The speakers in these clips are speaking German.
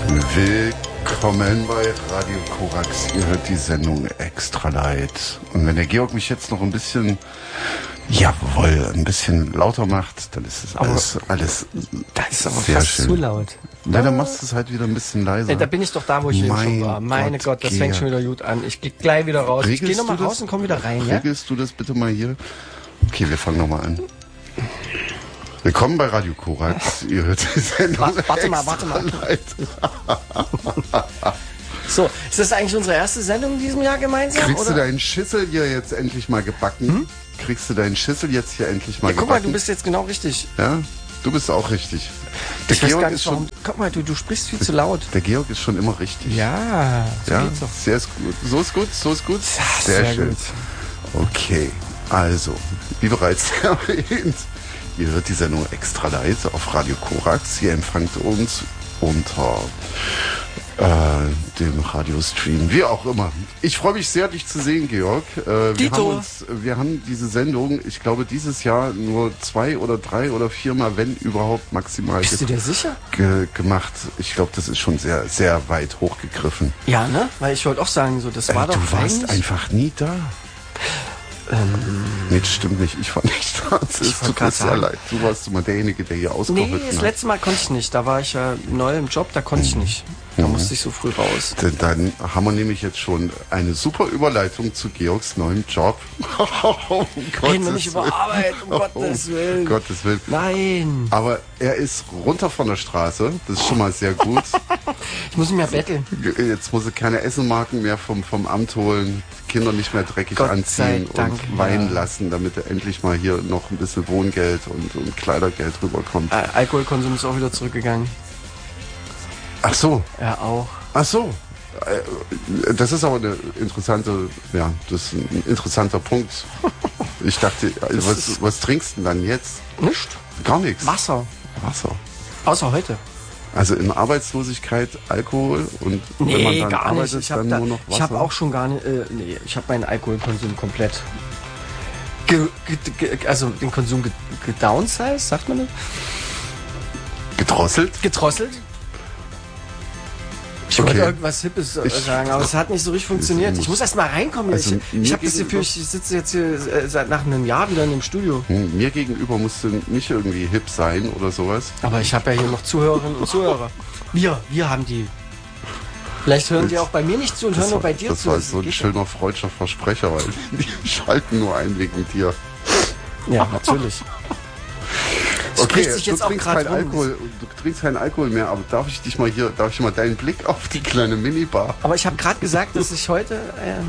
Willkommen bei Radio Korax. Ihr hört die Sendung Extra Light. Und wenn der Georg mich jetzt noch ein bisschen, ein bisschen lauter macht, dann ist es alles da ist aber sehr fast schön. Zu laut. Ja, dann machst du es halt wieder ein bisschen leiser. Da bin ich doch da, wo ich eben schon war. Meine Gott, das fängt schon wieder gut an. Ich gehe gleich wieder raus. Ich gehe nochmal raus und komme wieder rein. Regelst du das bitte mal hier? Okay, wir fangen nochmal an. Willkommen bei Radio Korax. Ihr hört die Sendung Warte mal. So, ist das eigentlich unsere erste Sendung in diesem Jahr gemeinsam? Kriegst du deinen Schüssel hier jetzt endlich mal gebacken? Kriegst du deinen Schüssel jetzt hier endlich mal gebacken? Guck mal, du bist jetzt genau richtig. Ja, du bist auch richtig. Ich weiß gar nicht, warum. Guck mal, du sprichst viel zu laut. Der Georg ist schon immer richtig. Ja, so geht's doch. Sehr gut. So ist gut. Sehr schön. Gut. Okay, also, wie bereits erwähnt, ihr hört die Sendung Extra Light auf Radio Korax. Ihr empfangt uns unter dem Radiostream, wie auch immer. Ich freue mich sehr, dich zu sehen, Georg. Wir haben diese Sendung, ich glaube, dieses Jahr nur 2 oder 3 oder 4 Mal, wenn überhaupt, maximal Bist du dir sicher? Gemacht. Ich glaube, das ist schon sehr, sehr weit hochgegriffen. Ja, ne? Weil ich wollte auch sagen, so, das war doch du warst einfach nie da. Nee, das stimmt nicht. Ich war nicht da. Es tut mir sehr leid. Du warst immer derjenige, der hier ausgeholfen hat. Nee, das letzte Mal konnte ich nicht. Da war ich ja neu im Job, da konnte ich nicht. Da musste ich so früh raus. Dann haben wir nämlich jetzt schon eine super Überleitung zu Georgs neuem Job. Reden wir nicht über Arbeit, um Gottes Willen. Gottes Willen. Nein. Aber er ist runter von der Straße. Das ist schon mal sehr gut. Ich muss ihn mehr betteln. Jetzt muss er keine Essenmarken mehr vom Amt holen. Kinder nicht mehr dreckig Gott anziehen sei Dank, und weinen lassen, damit er endlich mal hier noch ein bisschen Wohngeld und Kleidergeld rüberkommt. Alkoholkonsum ist auch wieder zurückgegangen. Ach so. Er auch. Ach so. Das ist aber eine interessante, das ist ein interessanter Punkt. Ich dachte, was trinkst du denn dann jetzt? Nichts. Gar nichts. Wasser. Außer heute. Also in Arbeitslosigkeit Alkohol und wenn man dann gar arbeitet, nicht. dann nur noch Wasser? Ich habe auch schon gar nicht, ich habe meinen Alkoholkonsum komplett also den Konsum gedownsized, sagt man das? Gedrosselt? Ich wollte irgendwas Hippes sagen, aber es hat nicht so richtig funktioniert. Ich muss erst mal reinkommen. Also ich habe das Gefühl, ich sitze jetzt hier seit nach einem Jahr wieder in dem Studio. Mir gegenüber musste nicht irgendwie hip sein oder sowas. Aber ich habe ja hier noch Zuhörerinnen und Zuhörer. Wir haben die. Vielleicht hören die auch bei mir nicht zu und hören nur bei dir zu. Das war so ein schöner freudscher Versprecher, weil die schalten nur ein wegen dir. Ja, natürlich. Okay, du trinkst keinen Alkohol mehr, aber darf ich mal deinen Blick auf die kleine Minibar? Aber ich habe gerade gesagt, dass ich heute,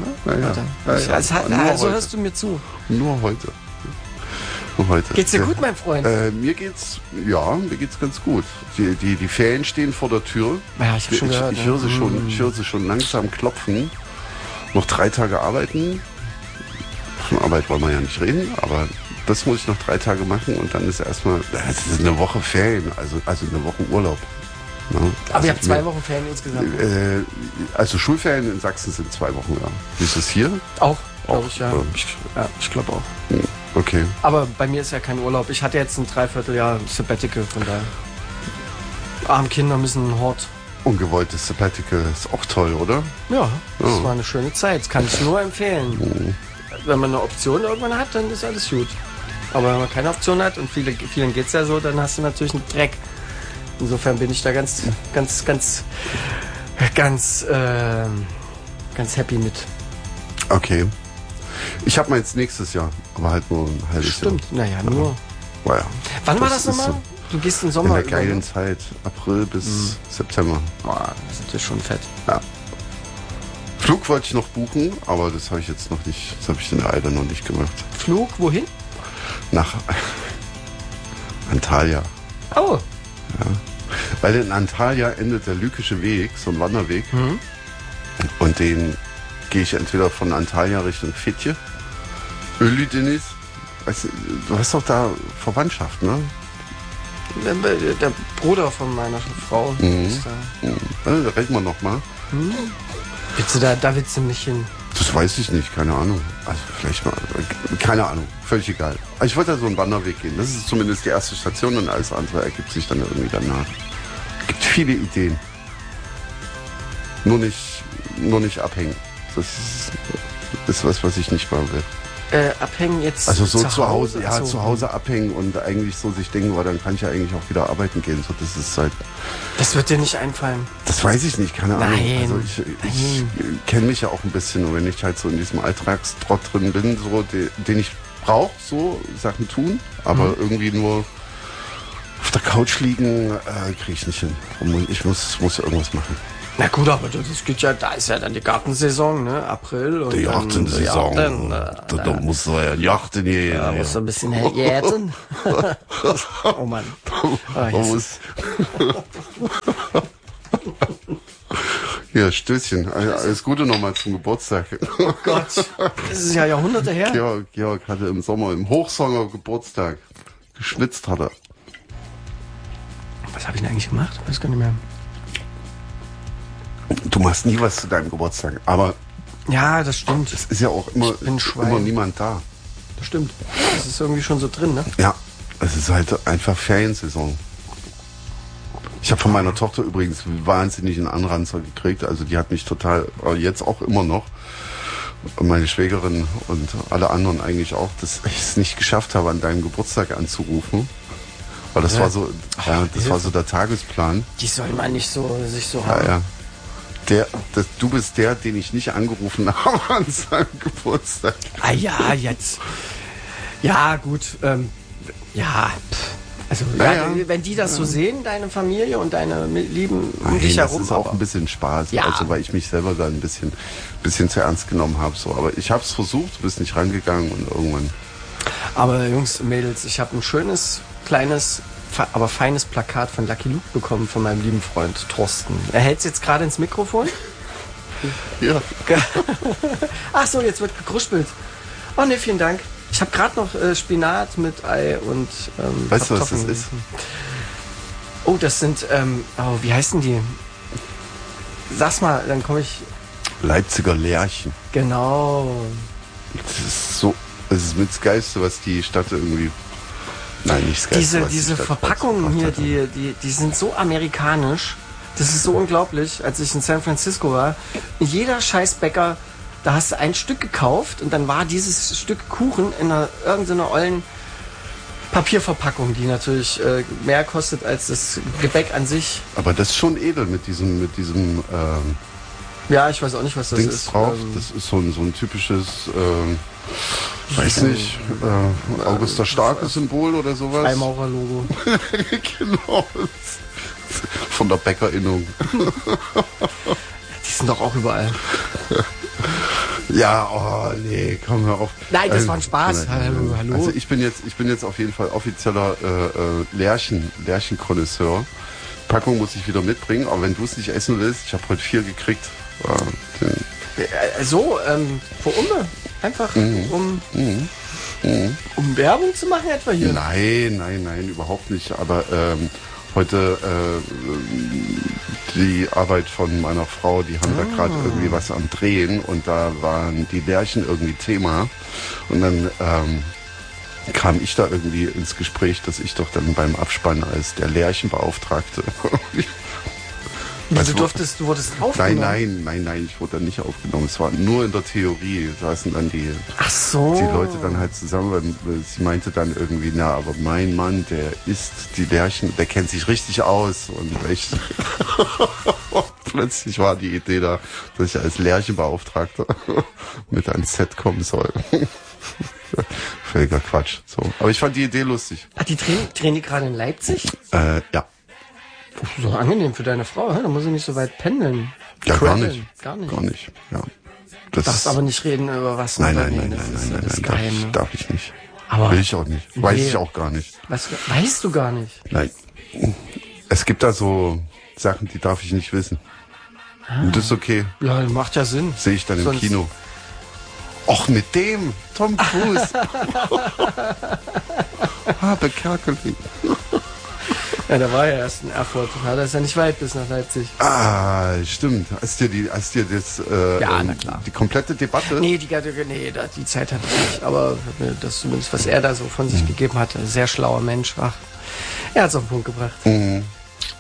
also hörst du mir zu. Nur heute. Geht's dir gut, mein Freund? Mir geht's ganz gut. Die Ferien stehen vor der Tür. Ja, ich habe schon gehört. Ich höre sie schon langsam klopfen. Noch 3 Tage arbeiten. Von Arbeit wollen wir ja nicht reden, aber das muss ich noch 3 Tage machen und dann ist erstmal, das ist eine Woche Ferien, also eine Woche Urlaub. Ja, aber ihr habt 2 Wochen Ferien insgesamt? Also Schulferien in Sachsen sind 2 Wochen, ja. Wie ist es hier? Auch, glaube ich, ja. Ich glaube auch. Okay. Aber bei mir ist ja kein Urlaub. Ich hatte jetzt ein Dreivierteljahr Sabbatical, von daher. Arme Kinder müssen einen Hort. Ungewolltes Sabbatical ist auch toll, oder? Ja, das war eine schöne Zeit. Das kann ich nur empfehlen. Wenn man eine Option irgendwann hat, dann ist alles gut. Aber wenn man keine Option hat, und vielen geht es ja so, dann hast du natürlich einen Dreck. Insofern bin ich da ganz happy mit. Okay. Ich habe meins nächstes Jahr, aber halt nur ein halbes Jahr. Stimmt, naja, nur. Naja. Wann war das nochmal? So du gehst im Sommer. In der geilen Zeit, April bis September. Boah, das ist natürlich schon fett. Ja. Flug wollte ich noch buchen, aber das habe ich jetzt noch nicht, das habe ich in der Eile noch nicht gemacht. Flug, wohin? Nach Antalya. Oh. Ja. Weil in Antalya endet der Lykische Weg, so ein Wanderweg. Und den gehe ich entweder von Antalya Richtung Fitje, Ölidenis. Du hast doch da Verwandtschaft, ne? Der Bruder von meiner Frau ist da. Da reden wir noch mal. Da willst du nicht hin. Das weiß ich nicht, keine Ahnung. Also vielleicht mal, keine Ahnung, völlig egal. Aber ich wollte da so einen Wanderweg gehen. Das ist zumindest die erste Station und alles andere ergibt sich dann irgendwie danach. Es gibt viele Ideen. Nur nicht abhängen. Das ist was ich nicht machen will. Abhängen jetzt Also so zu Hause, ja, so. zu Hause abhängen und eigentlich so sich denken, dann kann ich ja eigentlich auch wieder arbeiten gehen. So, das ist halt. Das wird dir nicht einfallen. Das weiß ich nicht, keine Ahnung. Nein. Also ich kenne mich ja auch ein bisschen, und wenn ich halt so in diesem Alltagstrott drin bin, so den ich brauche, so Sachen tun, aber irgendwie nur auf der Couch liegen, kriege ich nicht hin. Ich muss irgendwas machen. Na gut, aber das geht ja, da ist ja dann die Gartensaison, ne? April und Die Jachtensaison. Da muss so ja Jachten gehen. Da muss so ein bisschen jäten. Oh Mann. Ja, Stößchen. Alles Gute nochmal zum Geburtstag. Oh Gott, das ist ja Jahrhunderte her. Georg hatte im Sommer, im Hochsommer Geburtstag. Geschwitzt hat er. Was habe ich denn eigentlich gemacht? Weiß gar nicht mehr. Du machst nie was zu deinem Geburtstag, aber ja, das stimmt. es ist ja auch immer niemand da. Das stimmt. Das ist irgendwie schon so drin, ne? Ja, es ist halt einfach Feriensaison. Ich habe von meiner Tochter übrigens wahnsinnig einen Anranzer gekriegt. Also die hat mich total, jetzt auch immer noch, meine Schwägerin und alle anderen eigentlich auch, dass ich es nicht geschafft habe, an deinem Geburtstag anzurufen. Weil das war so, war so der Tagesplan. Die soll man nicht sich so haben. Ja. Du bist der, den ich nicht angerufen habe an seinem Geburtstag. Ah ja, jetzt. Ja, gut. Also, wenn die das so sehen, deine Familie und deine Lieben um dich herum. Das ist auch ein bisschen Spaß, ja. Also weil ich mich selber da ein bisschen zu ernst genommen habe. So. Aber ich habe es versucht, du bist nicht rangegangen und irgendwann. Aber Jungs und Mädels, ich habe ein schönes, kleines, aber feines Plakat von Lucky Luke bekommen von meinem lieben Freund Thorsten. Er hält es jetzt gerade ins Mikrofon. Ja. Ach so, jetzt wird gekruspelt. Oh ne, vielen Dank. Ich habe gerade noch Spinat mit Ei und weißt du, was das ist? Oh, das sind, wie heißen die? Sag's mal, dann komme ich... Leipziger Lerchen. Genau. Das ist mit das Geilste, was die Stadt irgendwie... Nein, nicht das Geilste, diese Verpackungen hier, die sind so amerikanisch. Das ist so unglaublich. Als ich in San Francisco war, jeder Scheißbäcker, da hast du ein Stück gekauft und dann war dieses Stück Kuchen in irgendeiner ollen Papierverpackung, die natürlich mehr kostet als das Gebäck an sich. Aber das ist schon edel mit diesem ja, ich weiß auch nicht, was das Dings ist. Drauf. Das ist so ein typisches, weiß nicht, Augusta Starke Symbol oder sowas. Freimaurer-Logo. Genau. Von der Bäckerinnung. Die sind doch auch überall. Ja, oh nee, komm hör auf. Nein, das war ein Spaß. Hallo. Also ich bin jetzt auf jeden Fall offizieller Lärchen-Konnoisseur. Packung muss ich wieder mitbringen, aber wenn du es nicht essen willst, ich habe heute 4 gekriegt. Vor Umme. Einfach um Werbung zu machen etwa hier? Nein, überhaupt nicht. Aber heute die Arbeit von meiner Frau, die haben da gerade irgendwie was am Drehen und da waren die Lärchen irgendwie Thema. Und dann kam ich da irgendwie ins Gespräch, dass ich doch dann beim Abspann als der Lärchenbeauftragte. Also, du wurdest aufgenommen? Nein, ich wurde dann nicht aufgenommen. Es war nur in der Theorie. Saßen dann die Leute dann halt zusammen. Sie meinte dann irgendwie, aber mein Mann, der isst die Lärchen, der kennt sich richtig aus. Und echt plötzlich war die Idee da, dass ich als Lärchenbeauftragter mit ans Set kommen soll. Völliger Quatsch. So. Aber ich fand die Idee lustig. Ach, die drehen die gerade in Leipzig? Ja. So angenehm für deine Frau, da muss sie nicht so weit pendeln. Ja, gar nicht. Gar nicht. Ja. Du darfst aber nicht reden über was. Nein, darf ich nicht. Aber will ich auch nicht. Weiß ich auch gar nicht. Was weißt du gar nicht? Nein. Es gibt da so Sachen, die darf ich nicht wissen. Und das ist okay. Ja, macht ja Sinn. Sehe ich dann im Kino. Och, mit dem Tom Cruise. Habe Kerkeling. Ja, da war ja erst in Erfurt. Ja, das ist ja nicht weit bis nach Leipzig. Ah, stimmt. Hast dir das na klar. Die komplette Debatte? Nee, die Zeit hatte ich nicht. Aber das zumindest, was er da so von sich gegeben hatte. Sehr schlauer Mensch. Ach, er hat es auf den Punkt gebracht. Mhm.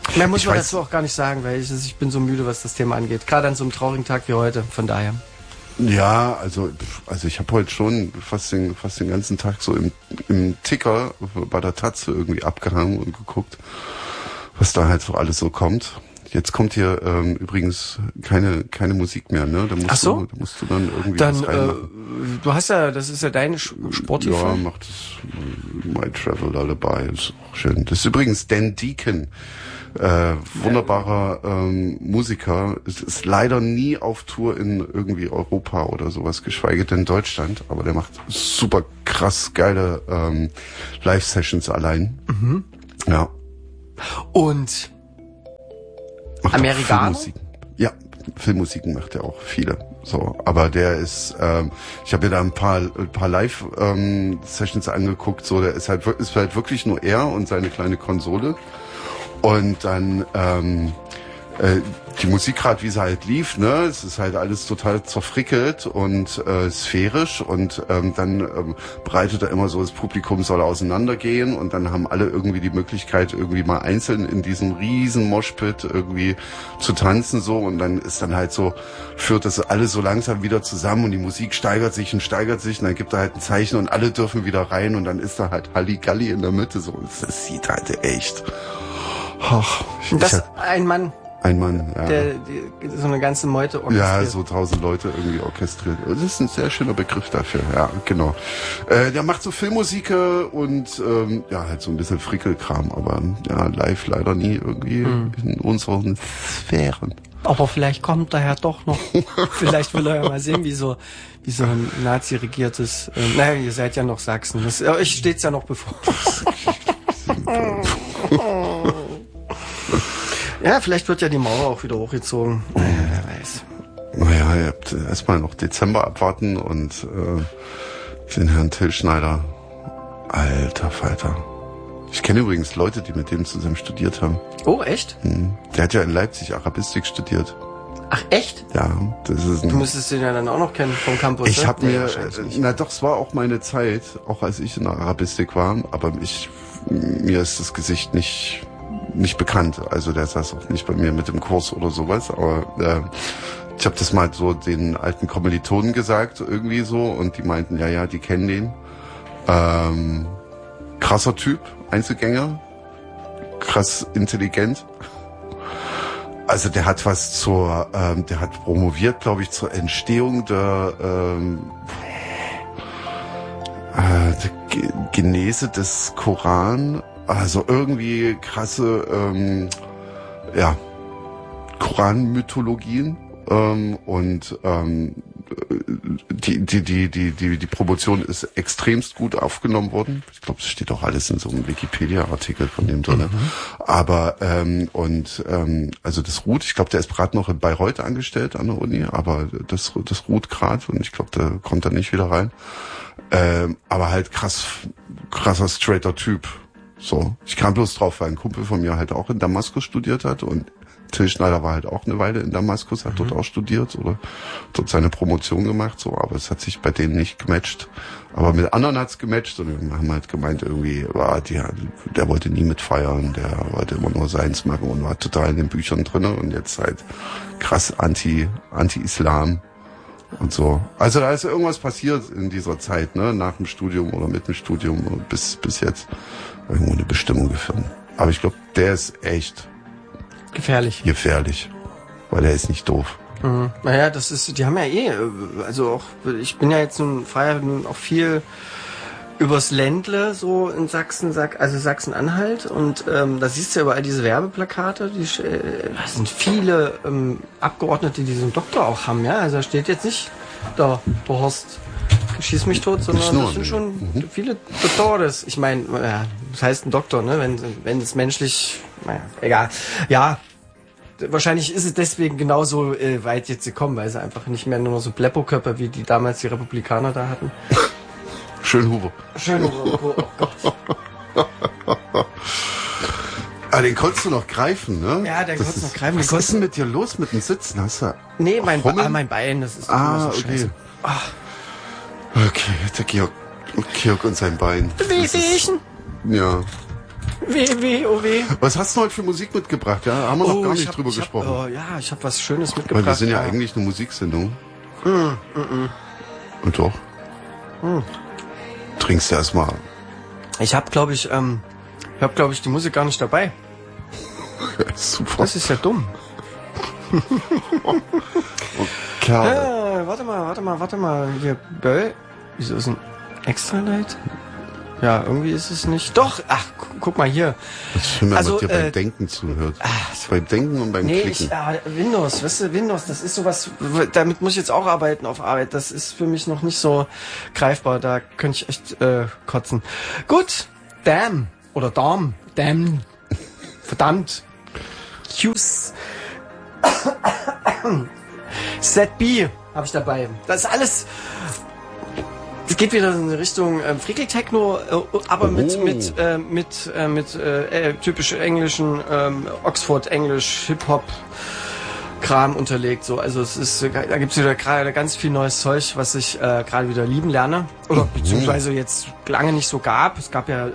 Mehr muss man dazu auch gar nicht sagen, weil ich bin so müde, was das Thema angeht. Gerade an so einem traurigen Tag wie heute, von daher. Ja, also ich habe heute schon fast den ganzen Tag so im Ticker bei der Taz irgendwie abgehangen und geguckt, was da halt so alles so kommt. Jetzt kommt hier übrigens keine Musik mehr, ne? Da musst du dann irgendwie was reinmachen. Du hast ja, das ist ja deine Sporthife. Ja, macht das My Travel Lullaby, ist auch schön. Das ist übrigens Dan Deacon, wunderbarer Musiker. Es ist leider nie auf Tour in irgendwie Europa oder sowas, geschweige denn Deutschland, aber der macht super krass geile Live-Sessions allein. Mhm. Ja. Und macht Amerikaner? Ja, Filmmusiken macht er auch viele. So, aber der ist, ich habe mir da ein paar Live-Sessions angeguckt. So, der ist halt wirklich nur er und seine kleine Konsole. Und dann die Musik gerade, wie sie halt lief, ne, es ist halt alles total zerfrickelt und sphärisch und dann bereitet er immer so, das Publikum soll auseinandergehen und dann haben alle irgendwie die Möglichkeit, irgendwie mal einzeln in diesem riesen Moshpit irgendwie zu tanzen so und dann ist dann halt so, führt das alles so langsam wieder zusammen und die Musik steigert sich und dann gibt er halt ein Zeichen und alle dürfen wieder rein und dann ist da halt Halligalli in der Mitte so. Das sieht halt echt. Ach, ein Mann. Ein Mann, ja. Der so eine ganze Meute orchestriert. Ja, so 1000 Leute irgendwie orchestriert. Das ist ein sehr schöner Begriff dafür, ja, genau. Der macht so Filmmusik und ja, halt so ein bisschen Frickelkram, aber ja, live leider nie irgendwie in unseren Sphären. Aber vielleicht kommt er ja doch noch. Vielleicht will er ja mal sehen, wie so ein Nazi-regiertes, naja, ihr seid ja noch Sachsen. Euch steht's ja noch bevor. Ja, vielleicht wird ja die Mauer auch wieder hochgezogen. Wer weiß. Naja, ihr habt erstmal noch Dezember abwarten und den Herrn Till Schneider. Alter Falter. Ich kenne übrigens Leute, die mit dem zusammen studiert haben. Oh, echt? Der hat ja in Leipzig Arabistik studiert. Ach, echt? Ja, das ist Du müsstest den ja dann auch noch kennen vom Campus. Ich habe mir, es war auch meine Zeit, auch als ich in der Arabistik war, aber mir ist das Gesicht nicht bekannt. Also der saß auch nicht bei mir mit im Kurs oder sowas, aber ich habe das mal so den alten Kommilitonen gesagt, irgendwie so, und die meinten, ja, die kennen den. Krasser Typ, Einzelgänger, krass intelligent. Also der hat der hat promoviert, glaube ich, zur Entstehung der Genese des Koran. Also irgendwie krasse, Koranmythologien und die Promotion ist extremst gut aufgenommen worden. Ich glaube, das steht auch alles in so einem Wikipedia-Artikel von dem drin. Aber also das ruht. Ich glaube, der ist gerade noch in Bayreuth angestellt an der Uni, aber das ruht gerade und ich glaube, der kommt da nicht wieder rein. Aber halt krasser straighter Typ. So, ich kam bloß drauf, weil ein Kumpel von mir halt auch in Damaskus studiert hat und Till Schneider war halt auch eine Weile in Damaskus, hat dort auch studiert oder dort seine Promotion gemacht, so, aber es hat sich bei denen nicht gematcht. Aber mit anderen hat's gematcht und wir haben halt gemeint, irgendwie, der wollte nie mitfeiern, der wollte immer nur seins machen und war total in den Büchern drinne und jetzt halt krass Anti-Islam und so. Also da ist irgendwas passiert in dieser Zeit, ne, nach dem Studium oder mit dem Studium und bis jetzt irgendwo eine Bestimmung gefunden. Aber ich glaube, der ist echt gefährlich, weil er ist nicht doof. Mhm. Naja, die haben ja also auch, ich bin ja jetzt nun auch viel übers Ländle so in Sachsen-Anhalt und da siehst du ja überall diese Werbeplakate, da sind viele Abgeordnete, die so einen Doktor auch haben, ja, also da steht jetzt nicht da, der Horst schieß mich tot, sondern das sind schon viele Doktores. Ich meine, das heißt ein Doktor, ne, wenn es menschlich, egal. Ja, wahrscheinlich ist es deswegen genauso weit jetzt gekommen, weil sie einfach nicht mehr nur noch so Bleppo-Körper wie die damals die Republikaner da hatten. Schönhuber, oh Gott. Ah, den konntest du noch greifen, ne? Ja, den konntest du noch greifen. Was ist denn mit dir los mit dem Sitzen? Hast du... Nee, mein Bein, das ist immer so okay. scheiße. Ach. Okay, der Georg und sein Bein. Bewegen. Ja. weh. Was hast du heute für Musik mitgebracht? Ja, haben wir noch gar nicht drüber gesprochen. Ich habe was Schönes mitgebracht. Weil wir sind ja eigentlich eine Musiksendung. Und doch? Trinkst du erstmal. Ich habe, glaube ich, die Musik gar nicht dabei. Ja, super. Das ist ja dumm. Kerl. Warte mal. Hier, Böll. Wieso ist ein Extra-Light? Ja, irgendwie ist es nicht. Doch, ach, guck mal hier. Das ist schön, wenn man dir beim Denken zuhört. Beim Denken und beim Klicken. Windows, weißt du, Windows, das ist sowas, damit muss ich jetzt auch arbeiten auf Arbeit. Das ist für mich noch nicht so greifbar. Da könnte ich echt kotzen. Gut, Damn. Oder Damn. Damn. Verdammt. Q's. Set B habe ich dabei. Das ist alles. Es geht wieder in Richtung Freaky-Techno, aber mit typisch englischen Oxford-Englisch Hip-Hop-Kram unterlegt. So, also es ist, da gibt's wieder gerade ganz viel neues Zeug, was ich gerade wieder lieben lerne oder beziehungsweise jetzt lange nicht so gab. Es gab ja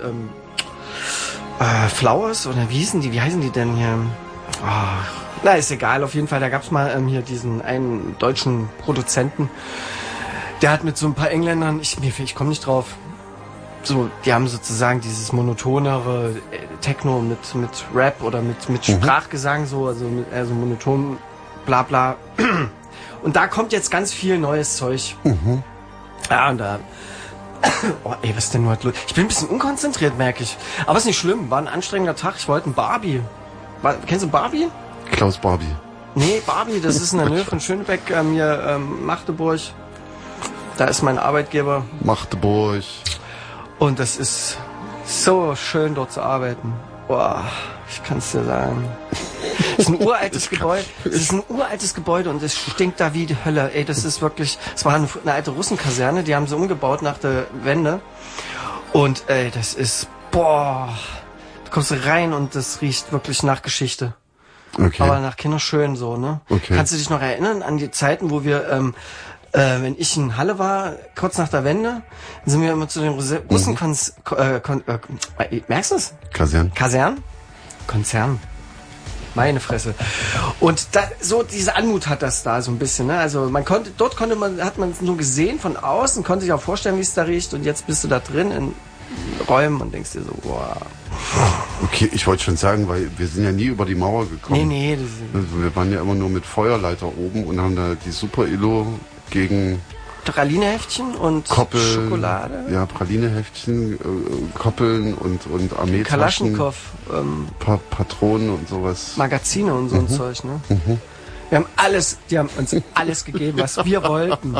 Flowers oder wie heißen die denn hier? Na, ist egal. Auf jeden Fall, da gab's mal hier diesen einen deutschen Produzenten. Der hat mit so ein paar Engländern, ich komme nicht drauf, so, die haben sozusagen dieses monotonere Techno mit Rap oder mit Sprachgesang, so, also monoton, bla bla. Und da kommt jetzt ganz viel neues Zeug. Ja, und da, was ist denn nur los? Ich bin ein bisschen unkonzentriert, merke ich. Aber ist nicht schlimm, war ein anstrengender Tag, ich wollte einen Barbie. Kennst du Barbie? Klaus Barbie. Nee, Barbie, das ist in der Nähe von Schönebeck, hier, Magdeburg. Da ist mein Arbeitgeber. Magdeburg. Und das ist so schön, dort zu arbeiten. Boah, ich kann es dir sagen. Es ist ein uraltes Gebäude. Es ist ein uraltes Gebäude und es stinkt da wie die Hölle. Ey, das ist wirklich, es war eine alte Russenkaserne, die haben sie umgebaut nach der Wende. Und ey, das ist, boah, du kommst rein und das riecht wirklich nach Geschichte. Okay. Aber nach Kinderschön so, ne? Okay. Kannst du dich noch erinnern an die Zeiten, wo wir, wenn ich in Halle war, kurz nach der Wende, sind wir immer zu den Russen merkst du es? Kasern? Konzern. Meine Fresse. Und da, so diese Anmut hat das da so ein bisschen, ne? Also hat man es nur gesehen von außen, konnte sich auch vorstellen, wie es da riecht und jetzt bist du da drin in Räumen und denkst dir so, wow. Okay, ich wollte schon sagen, weil wir sind ja nie über die Mauer gekommen. Nee. Also wir waren ja immer nur mit Feuerleiter oben und haben da die Super-Illo gegen Pralineheftchen und Koppel, Schokolade. Ja, Pralineheftchen, Koppeln und Armeetaschen. Kalaschnikow. Patronen und sowas. Magazine und so ein Zeug, ne? Die haben uns alles gegeben, was wir wollten.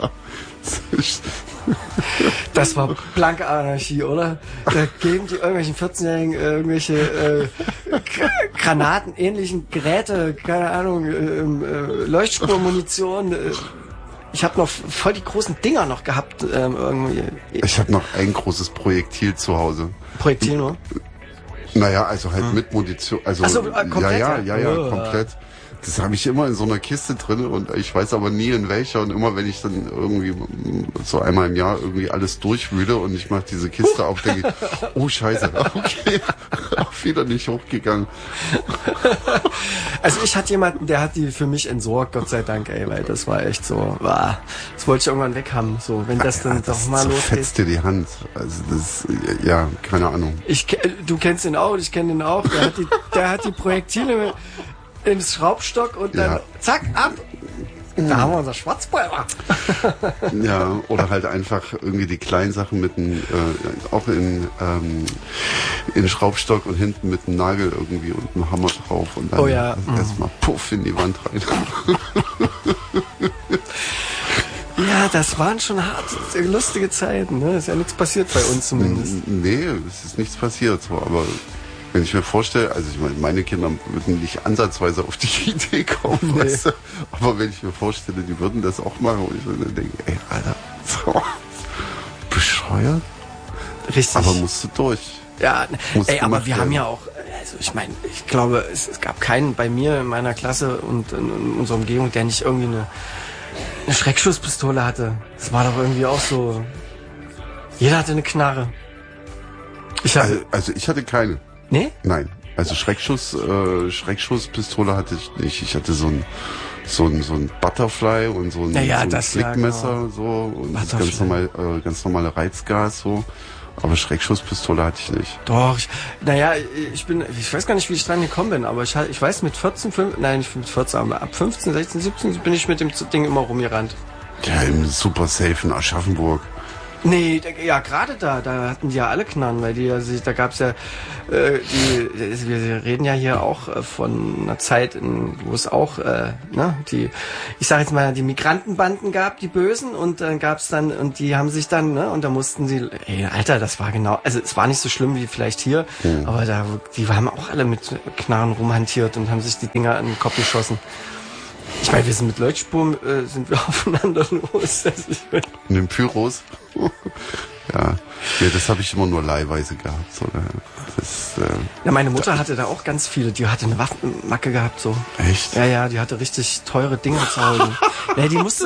Das war blanke Anarchie, oder? Da geben die irgendwelchen 14-Jährigen irgendwelche granatenähnlichen Geräte, keine Ahnung, Leuchtspurmunition. Ich habe noch voll die großen Dinger noch gehabt. Irgendwie. Ich habe noch ein großes Projektil zu Hause. Projektil nur? Naja, also halt mit Munition. Also komplett? Ja, komplett. Das habe ich immer in so einer Kiste drin und ich weiß aber nie in welcher. Und immer wenn ich dann irgendwie so einmal im Jahr irgendwie alles durchwühle und ich mache diese Kiste auf, denke ich, oh Scheiße, okay, auch wieder nicht hochgegangen. Also ich hatte jemanden, der hat die für mich entsorgt, Gott sei Dank, ey, weil das war echt so, das wollte ich irgendwann weg haben, so, wenn das dann doch mal losgeht. Fetzt dir die Hand, also das, ja, keine Ahnung. Du kennst ihn auch, ich kenne ihn auch, der hat die Projektile ins Schraubstock und dann zack, ab. Da haben wir unser Schwarzpulver. Ja, oder halt einfach irgendwie die kleinen Sachen mit einem, auch in Schraubstock und hinten mit einem Nagel irgendwie und einem Hammer drauf und dann erstmal puff in die Wand rein. Ja, das waren schon harte, lustige Zeiten, ne? Ist ja nichts passiert bei uns zumindest. Nee, es ist nichts passiert, so, aber wenn ich mir vorstelle, also ich meine Kinder würden nicht ansatzweise auf die Idee kommen, weißt du? Aber wenn ich mir vorstelle, die würden das auch machen und ich dann denke, ey, Alter, so, bescheuert? Richtig. Aber musst du durch. Ja, aber wir haben ja auch, also ich meine, ich glaube, es gab keinen bei mir in meiner Klasse und in unserer Umgebung, der nicht irgendwie eine Schreckschusspistole hatte. Das war doch irgendwie auch so, jeder hatte eine Knarre. Also ich hatte keine. Nee? Nein. Also Schreckschusspistole hatte ich nicht. Ich hatte so ein Butterfly und so ein Flickmesser, ja, genau. so, und das Butterfly. ganz normale Reizgas, so. Aber Schreckschusspistole hatte ich nicht. Doch, ich weiß gar nicht, wie ich dran gekommen bin, aber ich weiß mit 14, nicht mit 14, aber ab 15, 16, 17 bin ich mit dem Ding immer rumgerannt. Ja, im Super Safe in Aschaffenburg. Nee, gerade da hatten die ja alle Knarren, weil da gab's ja, wir reden ja hier auch von einer Zeit, wo es auch, ich sag jetzt mal, die Migrantenbanden gab, die Bösen, und dann und die haben sich dann, und da mussten sie, Alter, das war genau, also es war nicht so schlimm wie vielleicht hier, aber die haben auch alle mit Knarren rumhantiert und haben sich die Dinger an den Kopf geschossen. Ich meine, wir sind mit Leuchtspur, sind wir aufeinander los. In den Pyros? Ja, das habe ich immer nur leihweise gehabt. So, meine Mutter hatte da auch ganz viele. Die hatte eine Waffenmacke gehabt, so. Echt? Ja, die hatte richtig teure Dinger zu Hause. Ja, die ist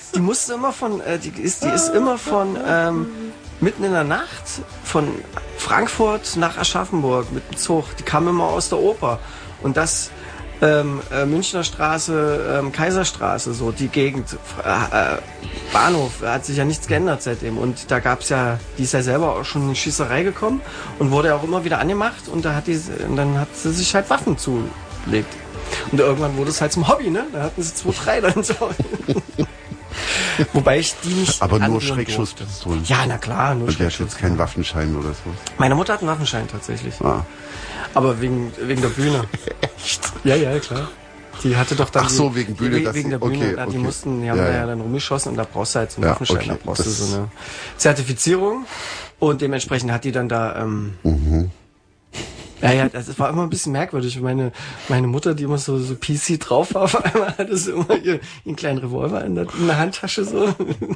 immer von mitten in der Nacht von Frankfurt nach Aschaffenburg mit dem Zug. Die kam immer aus der Oper. Und das Münchner Straße, Kaiserstraße, so die Gegend, Bahnhof, hat sich ja nichts geändert seitdem. Und da die ist ja selber auch schon in die Schießerei gekommen und wurde ja auch immer wieder angemacht, und dann hat sie sich halt Waffen zulegt. Und irgendwann wurde es halt zum Hobby, ne? Da hatten sie 2, 3 dann so. Wobei ich die nicht. Aber nur Schreckschusspistolen. Ja, na klar, nur Schreckschusspistolen. Der hat jetzt keinen Waffenschein oder so. Meine Mutter hat einen Waffenschein tatsächlich. Ah. Aber wegen der Bühne. Echt? Ja, klar. Die hatte doch dann. Ach so, wegen Bühne. Wegen der Bühne. Okay. Die haben da ja dann rumgeschossen, und da brauchst du halt so einen Waffenschein. Okay. Da brauchst du so eine Zertifizierung. Und dementsprechend hat die dann da. Ja, das war immer ein bisschen merkwürdig. Meine Mutter, die immer so PC drauf war, auf einmal hatte sie immer ihren kleinen Revolver in der Handtasche so.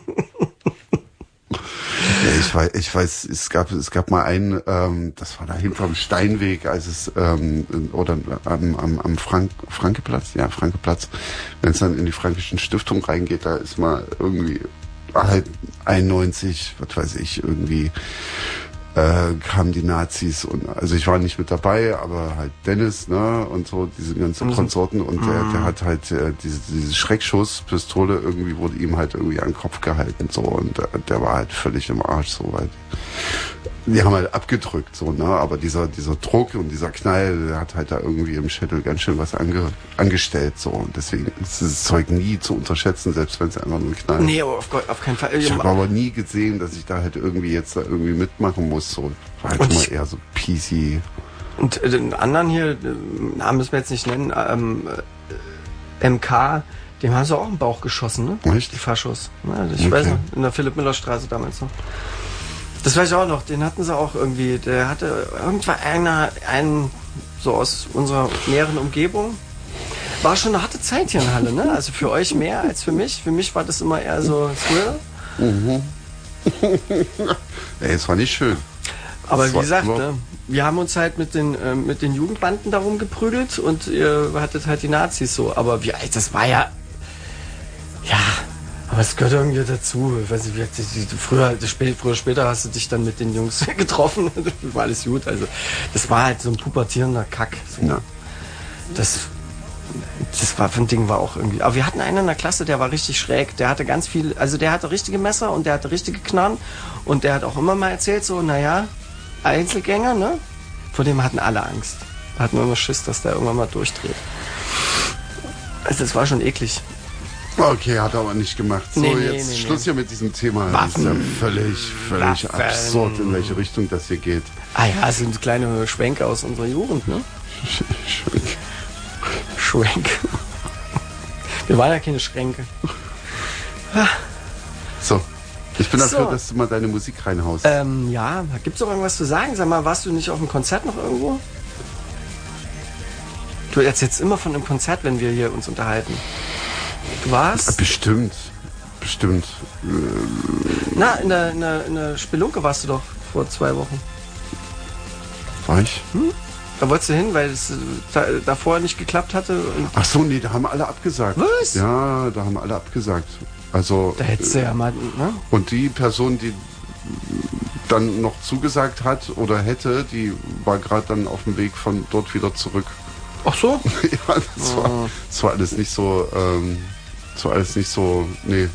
Ja, ich weiß, es gab mal einen, das war da hinterm Steinweg, als es, oder am Frankeplatz, wenn es dann in die Frankischen Stiftung reingeht, da ist mal irgendwie halt 91, was weiß ich, irgendwie, kamen die Nazis, und also ich war nicht mit dabei, aber halt Dennis, ne, und so, diese ganzen Konsorten, und der hat halt diese Schreckschusspistole, irgendwie wurde ihm halt irgendwie an den Kopf gehalten, so, und der war halt völlig im Arsch, so, weil die haben halt abgedrückt, so, ne, aber dieser Druck und dieser Knall, der hat halt da irgendwie im Schädel ganz schön was angestellt, so, und deswegen ist das Zeug nie zu unterschätzen, selbst wenn es einfach nur knallt. Nee, auf keinen Fall. Ich habe aber nie gesehen, dass ich da halt irgendwie mitmachen muss, so, war halt immer eher so PC. Und den anderen hier, Namen müssen wir jetzt nicht nennen, MK, dem haben sie auch im Bauch geschossen, ne? Echt? Die Faschos. Ja, ich weiß noch, in der Philipp-Müller-Straße damals noch. Das weiß ich auch noch, den hatten sie auch irgendwie, der hatte irgendwann einen so aus unserer näheren Umgebung. War schon eine harte Zeit hier in Halle, ne? Also für euch mehr als für mich. Für mich war das immer eher so Thriller. Ey, es war nicht schön. Aber wie gesagt, ne, wir haben uns halt mit den Jugendbanden darum geprügelt, und ihr hattet halt die Nazis so. Aber das war ja, aber es gehört irgendwie dazu. Ich weiß nicht, früher oder später hast du dich dann mit den Jungs getroffen. Das war alles gut. Also das war halt so ein pubertierender Kack. So. Ja. Das war für ein Ding war auch irgendwie. Aber wir hatten einen in der Klasse, der war richtig schräg. Der hatte ganz viel, also der hatte richtige Messer und der hatte richtige Knarren. Und der hat auch immer mal erzählt, so, Einzelgänger, ne? Vor dem hatten alle Angst. Da hatten wir immer Schiss, dass der irgendwann mal durchdreht. Also das war schon eklig. Okay, hat er aber nicht gemacht. So, Nee, Schluss hier mit diesem Thema. Waffen. Das ist ja völlig absurd, in welche Richtung das hier geht. Ah ja, das sind kleine Schwenke aus unserer Jugend, ne? Schwenk. Wir waren ja keine Schränke. So, ich bin dafür, So. dass du mal deine Musik reinhaust. Ja, gibt's noch irgendwas zu sagen? Sag mal, warst du nicht auf dem Konzert noch irgendwo? Du erzählst immer von einem Konzert, wenn wir hier uns unterhalten. Du warst? Bestimmt. Na, in der Spelunke warst du doch vor 2 Wochen. War ich? Da wolltest du hin, weil es davor nicht geklappt hatte. Und Ach so, nee, da haben alle abgesagt. Was? Ja, da haben alle abgesagt. Also. da hättest du ja mal, ne? Und die Person, dann noch zugesagt hat oder hätte, die war gerade dann auf dem Weg von dort wieder zurück. Ach so? Ja, das war alles nicht so, nee,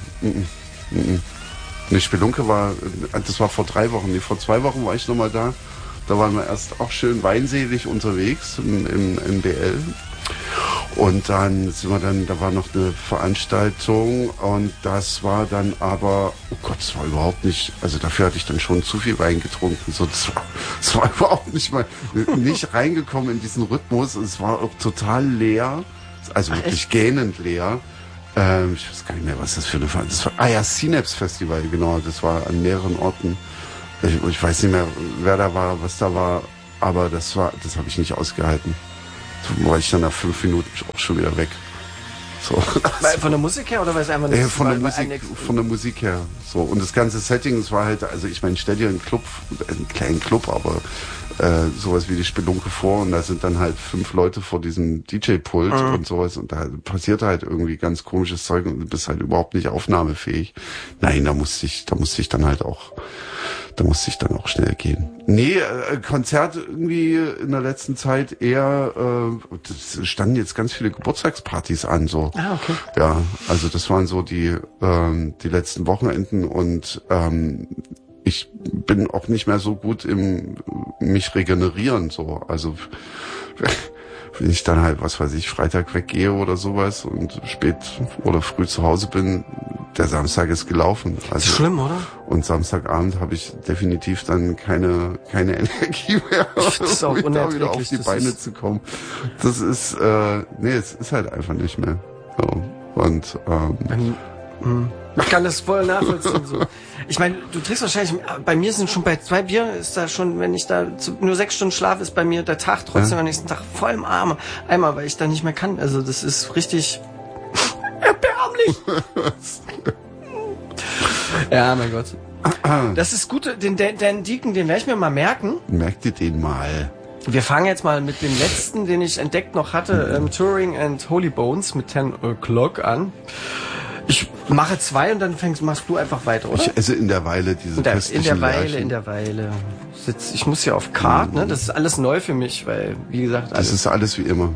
Nee, Spelunke das war vor 3 Wochen, nee, vor 2 Wochen war ich nochmal da. Da waren wir erst auch schön weinselig unterwegs im BL. Und dann da war noch eine Veranstaltung und das war dann aber, oh Gott, es war überhaupt nicht, also dafür hatte ich dann schon zu viel Wein getrunken. So, das war überhaupt nicht reingekommen in diesen Rhythmus. Es war auch total leer, also wirklich gähnend leer. Ich weiß gar nicht mehr, was das für eine Veranstaltung war. Synapse Festival, genau, das war an mehreren Orten. Ich weiß nicht mehr, wer da war, was da war, aber das habe ich nicht ausgehalten. So war ich dann nach 5 Minuten auch schon wieder weg. So. Von der Musik her oder weil es einfach nicht von der Musik her. So. Und das ganze Setting, es war halt, also ich meine, stell dir einen kleinen Club, aber sowas wie die Spelunke vor und da sind dann halt 5 Leute vor diesem DJ-Pult und sowas und da passiert halt irgendwie ganz komisches Zeug und du bist halt überhaupt nicht aufnahmefähig. Nein, da musste ich dann auch schnell gehen. Nee, Konzert irgendwie in der letzten Zeit eher, es standen jetzt ganz viele Geburtstagspartys an, so. Ah, okay. Ja, also das waren so die letzten Wochenenden und ich bin auch nicht mehr so gut im mich regenerieren, so. Also wenn ich dann halt, was weiß ich, Freitag weggehe oder sowas und spät oder früh zu Hause bin, der Samstag ist gelaufen. Also, ist schlimm, oder? Und Samstagabend habe ich definitiv dann keine Energie mehr, um wieder auf die Beine zu kommen. Das ist, es ist halt einfach nicht mehr. So. Und ich kann das voll nachvollziehen. So. Ich meine, du trinkst wahrscheinlich, bei mir sind schon bei 2 Bier, ist da schon, wenn ich da nur 6 Stunden schlafe, ist bei mir der Tag trotzdem am nächsten Tag voll im Arm. Einmal, weil ich da nicht mehr kann. Also das ist richtig erbärmlich. Ja, mein Gott. Das ist gut, den Deacon, den werde ich mir mal merken. Merk dir den mal. Wir fangen jetzt mal mit dem letzten, den ich entdeckt noch hatte, Turing and Holy Bones mit 10 O'Clock an. Ich mache 2 und dann machst du einfach weiter, oder? Ich esse in der Weile diese köstlichen Lerchen. In der Weile. Ich muss ja auf Card, ne? Das ist alles neu für mich, weil, wie gesagt... Das ist alles wie immer.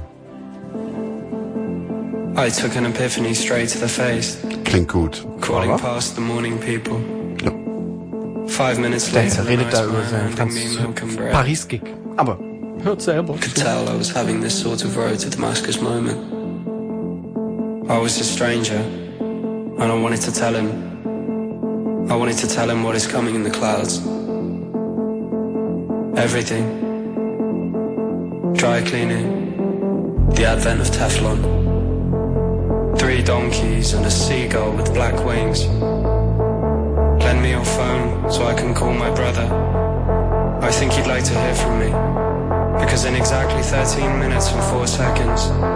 I took an epiphany straight to the face. Klingt gut. Crawling past the morning people. Ja. 5 minutes later, der redet da über seinen Paris-Gig. Aber hört selber. Could tell I was having this sort of road to Damascus moment. I was a stranger. And I wanted to tell him. I wanted to tell him what is coming in the clouds. Everything. Dry cleaning. The advent of Teflon. 3 donkeys and a seagull with black wings. Lend me your phone so I can call my brother. I think he'd like to hear from me. Because in exactly 13 minutes and 4 seconds